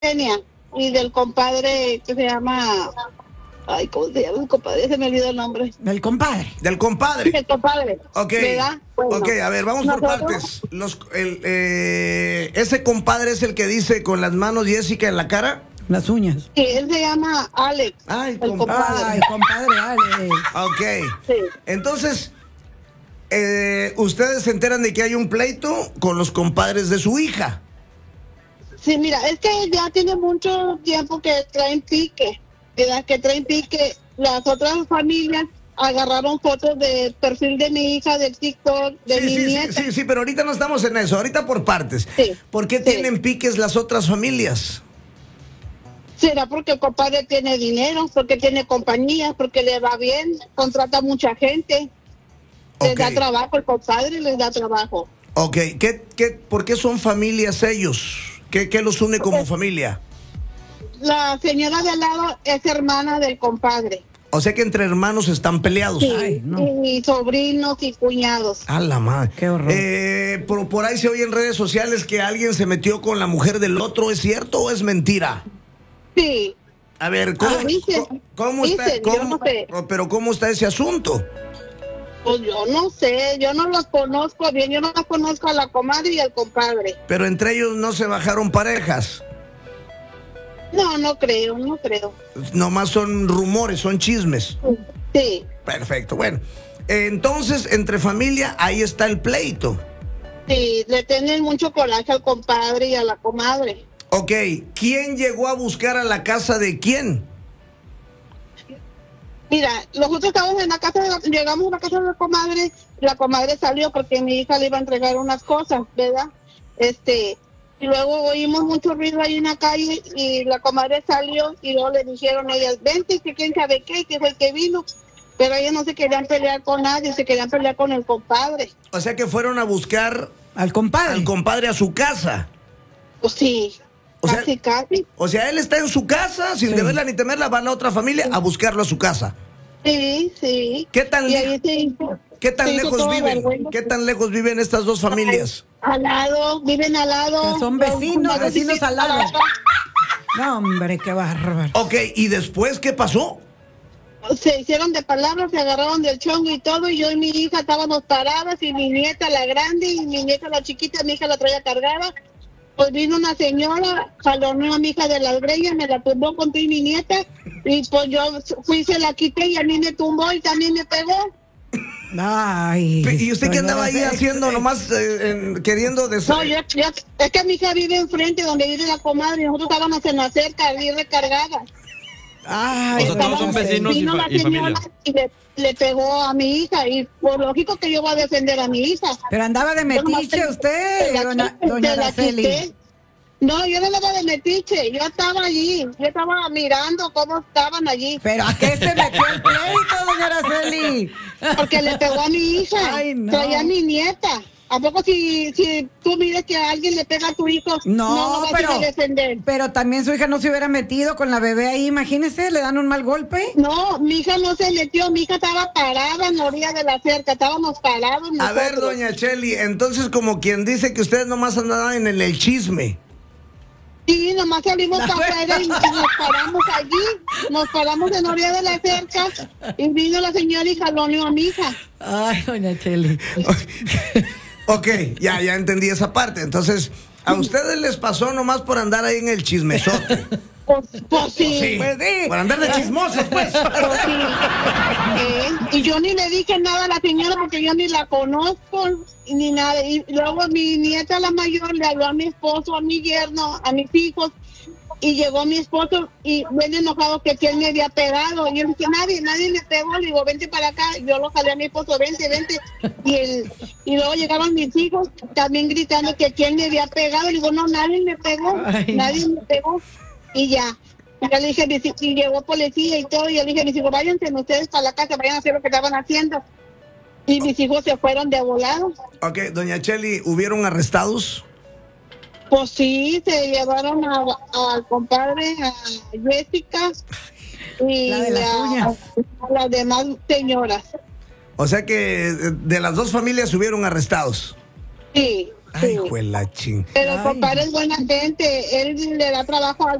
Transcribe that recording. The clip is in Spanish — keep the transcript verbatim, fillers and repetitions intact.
Eugenia, y del compadre que se llama, ay, ¿cómo se llama el compadre? Se me olvidó el nombre. Del compadre. Del compadre. El compadre. Ok, ¿verdad? Bueno, ok, a ver, vamos por nosotros- partes. Los, el, eh, ¿Ese compadre es el que dice con las manos Jessica en la cara? Las uñas. Sí, él se llama Alex. Ay, el compadre. Ay, compadre, Alex. Ok. Sí. Entonces, eh, ustedes se enteran de que hay un pleito con los compadres de su hija. Sí, mira, es que ya tiene mucho tiempo que traen pique, ¿verdad? Que traen pique. Las otras familias agarraron fotos del perfil de mi hija, del TikTok, de Sí, mi sí, sí, nieta. sí, sí, pero ahorita no estamos en eso, ahorita por partes. Sí, ¿Por qué sí. tienen piques las otras familias? ¿Será porque el compadre tiene dinero, porque tiene compañía, porque le va bien, contrata mucha gente? Les Ok. da trabajo, el compadre les da trabajo. Ok, ¿qué, qué, ¿por qué son familias ellos? ¿Qué, qué los une como familia? La señora de al lado es hermana del compadre. O sea que entre hermanos están peleados. Sí, Ay, no. y sobrinos y cuñados. A la madre. Qué horror. Eh, por, por ahí se oye en redes sociales que alguien se metió con la mujer del otro. ¿Es cierto o es mentira? Sí, A ver, ¿cómo, Ah, dicen, cómo- cómo está? dicen, yo cómo- no sé. Pero ¿cómo está ese asunto? pues yo no sé, yo no los conozco bien, yo no los conozco a la comadre y al compadre. Pero entre ellos no se bajaron parejas. No, no creo, no creo. Nomás son rumores, son chismes. Sí, Perfecto, bueno. Entonces, entre familia, ahí está el pleito. sí, le tienen mucho coraje al compadre y a la comadre. Ok, ¿quién llegó a buscar a la casa de quién? Mira, nosotros estábamos en la casa, de la- llegamos a la casa de la comadre, la comadre salió porque mi hija le iba a entregar unas cosas, ¿verdad? Este, y luego oímos mucho ruido ahí en la calle y la comadre salió y luego le dijeron ellas, vente, que quién sabe qué, que fue el que vino. Pero ellos no se querían pelear con nadie, se querían pelear con el compadre. O sea que fueron a buscar Al compadre. al compadre a su casa. Pues sí, O sea- casi, casi. O sea, él está en su casa, sin Sí. deberla ni temerla, va a la otra familia a buscarlo a su casa. Sí, sí. ¿Qué tan, Y le- ahí se hizo- ¿qué tan se hizo lejos toda viven? vergüenza. ¿Qué tan lejos viven estas dos familias? Al lado, viven al lado. Que son vecinos, Una vecinos visita al lado. a la otra. No, hombre, qué bárbaro. Ok, ¿y después qué pasó? Se hicieron de palabras, se agarraron del chongo y todo, y yo y mi hija estábamos paradas, y mi nieta, la grande, y mi nieta, la chiquita, mi hija la traía cargada. Pues vino una señora, jaloneó a mi hija de las greñas, me la tumbó con tu y mi nieta, y pues yo fui, se la quité, y a mí me tumbó y también me pegó. Ay. ¿Y usted qué estoy andaba ahí de- haciendo nomás eh, en- queriendo des- No, yo, yo, es que mi hija vive enfrente donde vive la comadre, y nosotros estábamos en la cerca, ahí recargadas. Ay, O sea, todos son no sé. vecinos. y Vino fa- la y señora familia. y le, le pegó a mi hija, y por lógico que yo voy a defender a mi hija. Pero andaba de metiche usted, Te la doña, quité, doña te la Araceli. quité. No, yo no andaba de metiche, yo estaba allí, yo estaba mirando cómo estaban allí, ¿Pero a qué se metió el pleito, doña Araceli? porque le pegó a mi hija, Ay, no. traía a mi nieta. ¿A poco si, si tú miras que alguien le pega a tu hijo, No, no, no vas pero, a ir a defender? pero también su hija no se hubiera metido con la bebé ahí, imagínese, le dan un mal golpe. No, mi hija no se metió, mi hija estaba parada en la orilla de la cerca, estábamos parados A nosotros. ver, doña Cheli, entonces como quien dice que ustedes nomás andaban en el, el chisme. Sí, nomás salimos La para afuera y, y nos paramos allí, nos paramos en la orilla de la cerca y vino la señora y jaloneó a mi hija. Ay, doña Cheli. Ok, ya, ya entendí esa parte. Entonces, a ustedes les pasó nomás por andar ahí en el chismesote. Pues, pues sí, Sí, Pues sí. por andar de chismosos, pues. pues sí. Eh, y yo ni le dije nada a la señora porque yo ni la conozco ni nada. Y luego mi nieta, la mayor, le habló a mi esposo, a mi yerno, a mis hijos. Y llegó mi esposo y bien enojado que, que él me había pegado. Y yo le dije, nadie, nadie me pegó. Le digo, vente para acá. Yo lo jalé a mi esposo, vente, vente. Y él, y luego llegaron mis hijos también gritando que quién me había pegado. Le digo, no, nadie me pegó, Ay. nadie me pegó. Y ya. Y yo le dije, mis hij- y llegó policía y todo. Y yo le dije, mis hijos, váyanse ustedes para la casa, vayan a hacer lo que estaban haciendo. Y mis hijos se fueron de volado. Ok, doña Cheli, ¿hubieron arrestados? Pues sí, se llevaron a- al compadre, a Jessica y La de las a- uñas. a las demás señoras. O sea que eh, de las dos familias hubieron arrestados. Sí, Ay, juela ching. Pero el Ay. compadre es buena gente. Él le da trabajo a